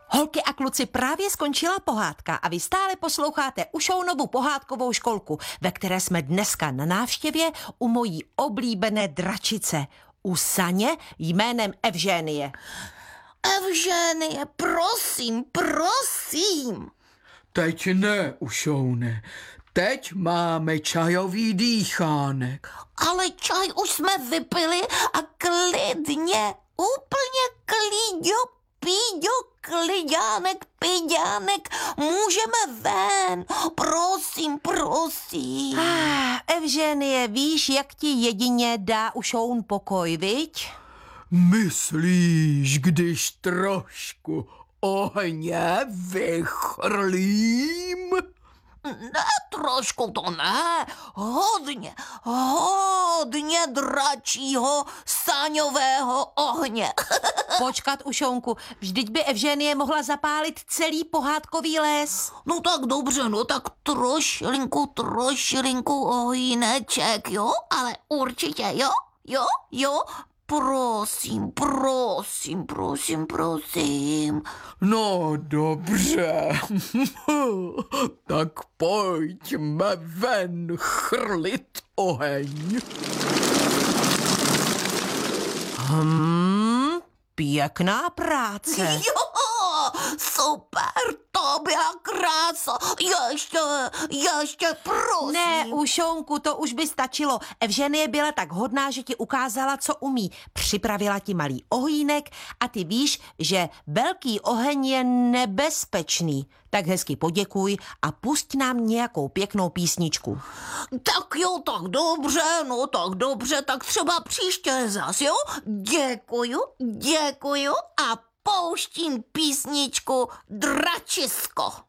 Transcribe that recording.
Holky a kluci, právě skončila pohádka a vy stále posloucháte Ušounovu pohádkovou školku, ve které jsme dneska na návštěvě u mojí oblíbené dračice, u Saně jménem Evženie. Evženie, prosím, prosím. Teď ne, Ušoune. Teď máme čajový dýchánek. Ale čaj už jsme vypili a klidně, úplně kliďánek, piďánek, můžeme ven. Prosím, prosím. Evženie, víš, jak ti jedině dá Ušoun pokoj, viď? Myslíš, když trošku ohně vychrlím? Ne, trošku to ne, hodně dračího saňového ohně. Počkat, Ušounku, vždyť by Evženie mohla zapálit celý pohádkový les. No tak dobře, no tak trošilinku ohýneček, jo? Ale určitě, jo? Prosím. No dobře, tak pojďme ven chrlit oheň. Pěkná práce. Jo, super, to byla krása. Ještě prosím. Ne, Ušounku, to už by stačilo. Evženie byla tak hodná, že ti ukázala, co umí. Připravila ti malý ohýnek a ty víš, že velký oheň je nebezpečný. Tak hezky poděkuj a pusť nám nějakou pěknou písničku. Tak jo, tak dobře, tak třeba příště zas, jo? Děkuju a pouštím písničku Dračisko.